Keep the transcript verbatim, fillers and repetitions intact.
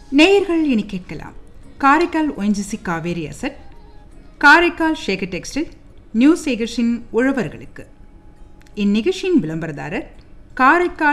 நேயர்கள் இனி கேட்கலாம். Karaikal ONGC Kaveri asset, Karaikal Shekar textile, new சேகர்ஸின் உழவர்களுக்கு. இந்நிகழ்ச்சியின் விளம்பரதாரர் காரைக்கால்